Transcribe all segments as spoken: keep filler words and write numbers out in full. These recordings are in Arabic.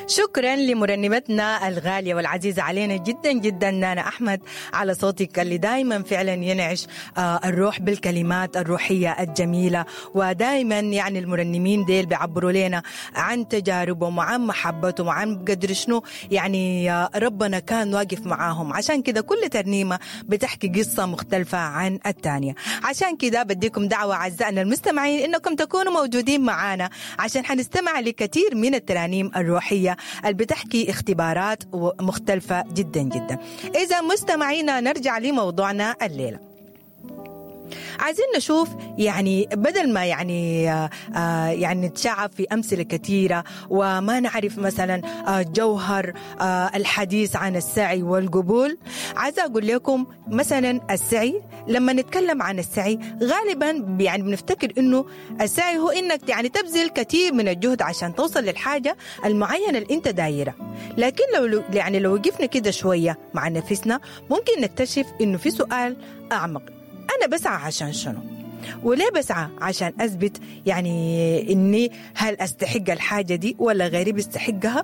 شكرا لمرنمتنا الغالية والعزيزة علينا جدا جدا نانا أحمد على صوتك اللي دايما فعلا ينعش الروح بالكلمات الروحية الجميلة. ودايما يعني المرنمين ديل بيعبروا لنا عن تجاربهم وعن محبتهم وعن قدر شنو يعني ربنا كان واقف معاهم. عشان كده كل ترنيمة بتحكي قصة مختلفة عن الثانية. عشان كده بديكم دعوة أعزائنا المستمعين إنكم تكونوا موجودين معنا عشان حنستمع لكثير من الترانيم الروحية اللي بتحكي اختبارات مختلفة جدا جدا. إذا مستمعينا نرجع لموضوعنا الليلة. عايزين نشوف يعني بدل ما يعني آه يعني نتشعب في أمثلة كثيرة وما نعرف مثلا آه جوهر آه الحديث عن السعي والقبول. عايزة أقول لكم مثلا السعي، لما نتكلم عن السعي غالبا يعني بنفتكر إنه السعي هو إنك يعني تبذل كثير من الجهد عشان توصل للحاجة المعينة اللي أنت دايرة. لكن لو يعني لو وقفنا كده شوية مع نفسنا ممكن نكتشف إنه في سؤال أعمق: أنا بسعى عشان شنو؟ وليه بسعى؟ عشان أثبت يعني إني هل أستحق الحاجة دي ولا غيري بيستحقها؟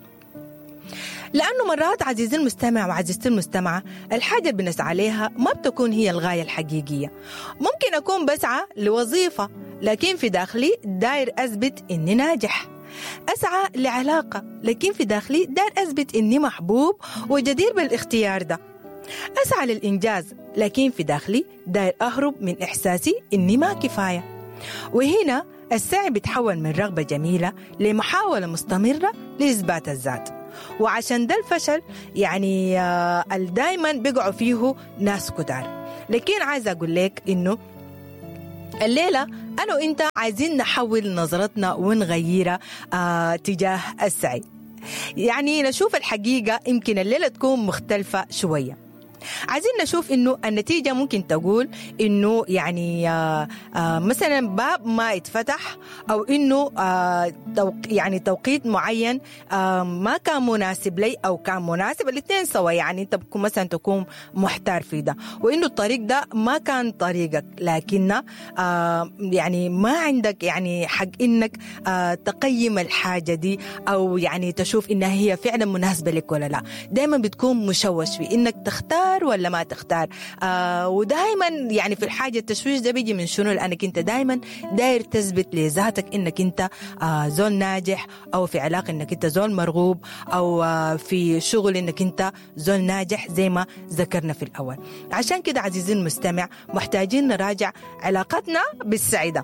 لأنه مرات عزيزي المستمع وعزيزتي المستمعة الحاجة اللي بنسعى لها ما بتكون هي الغاية الحقيقية. ممكن أكون بسعى لوظيفة لكن في داخلي داير أثبت إني ناجح. أسعى لعلاقة لكن في داخلي داير أثبت إني محبوب وجدير بالاختيار ده. أسعى للإنجاز لكن في داخلي داير أهرب من إحساسي إني ما كفاية. وهنا السعي بيتحول من رغبة جميلة لمحاولة مستمرة لإثبات الذات. وعشان ده الفشل يعني دايما بيقعوا فيه ناس كتار. لكن عايزة أقول لك إنه الليلة أنا وإنت عايزين نحول نظرتنا ونغيرها آه تجاه السعي. يعني نشوف الحقيقة يمكن الليلة تكون مختلفة شوية. عايزين نشوف إنه النتيجة ممكن تقول إنه يعني آآ آآ مثلا باب ما يتفتح أو إنه توق يعني توقيت معين ما كان مناسب لي أو كان مناسب، الاثنين سوا. يعني أنت بكون مثلا تكون محتار في ده، وإنه الطريق ده ما كان طريقك، لكن يعني ما عندك يعني حق إنك تقيم الحاجة دي أو يعني تشوف إنها هي فعلا مناسبة لك ولا لا. دائما بتكون مشوش في إنك تختار ولا ما تختار. آه ودائما يعني في الحاجة التشويش ده بيجي من شنو؟ لأنك انت دائما داير تثبت لذاتك انك انت آه زول ناجح، او في علاقة انك انت زول مرغوب، او آه في شغل انك انت زول ناجح زي ما ذكرنا في الأول. عشان كده عزيزي المستمع محتاجين نراجع علاقتنا بالسعادة.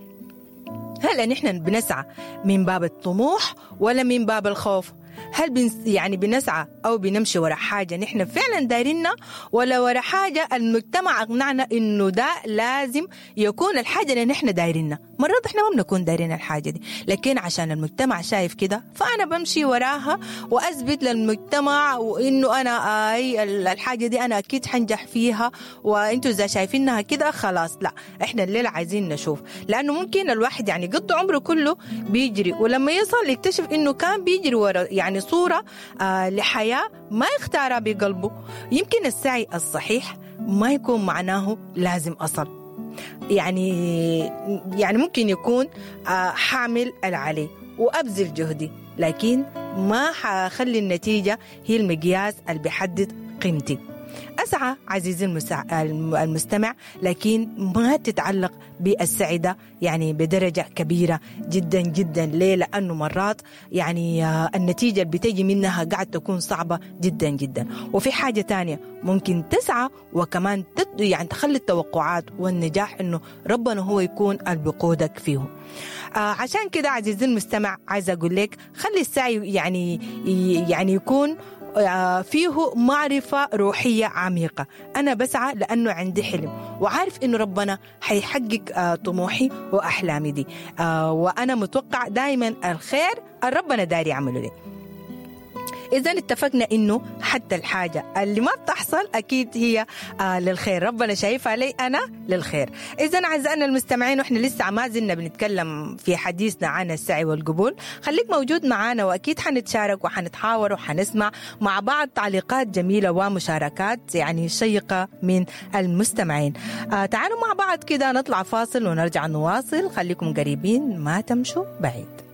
هل نحن بنسعى من باب الطموح ولا من باب الخوف؟ هل بن يعني بنسعى أو بنمشي وراء حاجة نحن فعلا دايريننا، ولا وراء حاجة المجتمع أقنعنا إنه ده لازم يكون الحاجة اللي نحن دايريننا؟ مرات إحنا ما بنكون دايرين الحاجة دي، لكن عشان المجتمع شايف كده فأنا بمشي وراها وأثبت للمجتمع وإنه أنا أي الحاجة دي أنا أكيد حنجح فيها، وإنتوا إذا شايفينها كده خلاص. لا، إحنا الليلة عايزين نشوف، لأنه ممكن الواحد يعني قضى عمره كله بيجري ولما يصل يكتشف إنه كان بيجري ورا يعني صورة آه لحياة ما يختارها بقلبه. يمكن السعي الصحيح ما يكون معناه لازم أصل. يعني يعني ممكن يكون آه حامل العلي وأبذل جهدي، لكن ما حخلي النتيجة هي المقياس اللي بيحدد قيمتي. أسعى عزيزي المستمع لكن ما تتعلق بالسعادة يعني بدرجة كبيرة جدا جدا. ليه؟ لأنه مرات يعني النتيجة اللي بتيجي منها قاعد تكون صعبة جدا جدا. وفي حاجة تانية ممكن تسعى وكمان يعني تخلي التوقعات والنجاح إنه ربنا هو يكون اللي بيقودك فيه. آه عشان كده عزيزي المستمع عايز أقول لك خلي السعي يعني يعني يكون فيه معرفة روحية عميقة. أنا بسعى لأنه عندي حلم وعارف إنه ربنا حيحقق طموحي وأحلامي دي، وأنا متوقع دايما الخير ربنا داري يعمله لي. إذا اتفقنا إنه حتى الحاجة اللي ما بتحصل أكيد هي آه للخير، ربنا شايفها لي أنا للخير. إذا أعزائنا المستمعين وإحنا لسه ما زلنا بنتكلم في حديثنا عن السعي والقبول، خليك موجود معنا وأكيد حنتشارك وحنتحاور وحنسمع مع بعض تعليقات جميلة ومشاركات يعني شيقة من المستمعين. آه تعالوا مع بعض كده نطلع فاصل ونرجع نواصل. خليكم قريبين ما تمشوا بعيد.